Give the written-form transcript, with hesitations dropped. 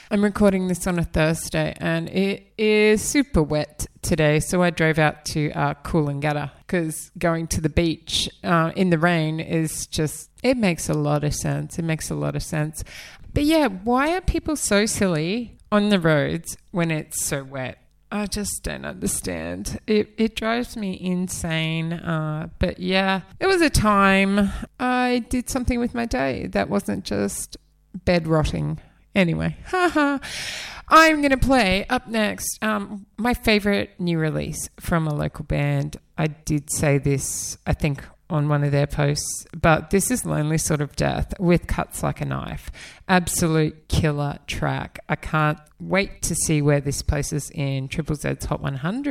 I'm recording this on a Thursday and it is super wet today, so I drove out to Coolangatta because going to the beach in the rain is just, it makes a lot of sense. It makes a lot of sense. But yeah, why are people so silly on the roads when it's so wet? I just don't understand. It drives me insane. But yeah, it was a time I did something with my day that wasn't just bed rotting. Anyway, I'm going to play up next my favourite new release from a local band. I did say this, I think, on one of their posts, but this is Lonely Sort of Death with Cuts Like a Knife. Absolute killer track. I can't wait to see where this places in Triple Z's Hot 100.